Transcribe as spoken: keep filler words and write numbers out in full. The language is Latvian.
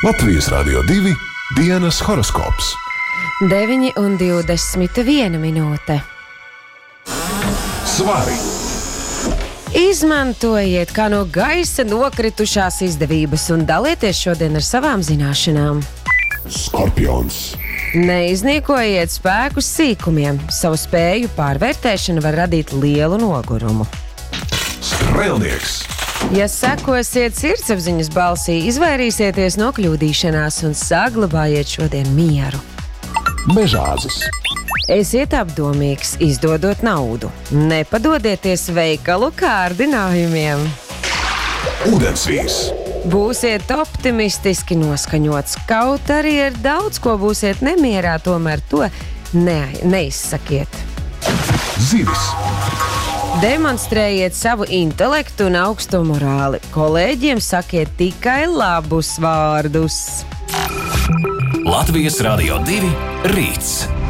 Latvijas Radio divi dienas horoskops. deviņi un divdesmit viena minūte. Svari! Izmantojiet kā no gaisa nokritušās izdevības un dalieties šodien ar savām zināšanām. Skorpions! Neizniekojiet spēkus sīkumiem. Savu spēju pārvērtēšana var radīt lielu nogurumu. Strēlnieks! Ja sekosiet sirdsapziņas balsī, izvairīsieties no kļūdīšanās un saglabājiet šodien mieru. Mežāzis! Esiet apdomīgs, izdodot naudu. Nepadodieties veikalu kārdinājumiem. Ūdensvīrs! Būsiet optimistiski noskaņots, kaut arī ar daudz ko būsiet nemierā, tomēr to ne, neizsakiet. Zivis! Demonstrējiet savu intelektu un augsto morāli. Kolēģiem sakiet tikai labus vārdus. Latvijas Radio divi rīts.